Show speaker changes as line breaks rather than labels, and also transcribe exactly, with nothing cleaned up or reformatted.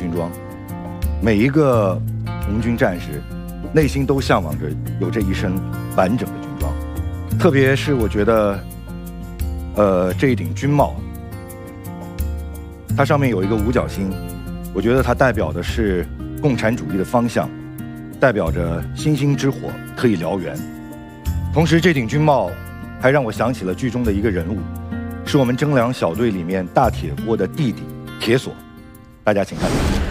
军装，每一个红军战士内心都向往着有这一身完整的军装。特别是我觉得，呃，这一顶军帽，它上面有一个五角星，我觉得它代表的是共产主义的方向，代表着星星之火可以燎原。同时，这顶军帽还让我想起了剧中的一个人物，是我们征粮小队里面大铁锅的弟弟铁锁。大家请看。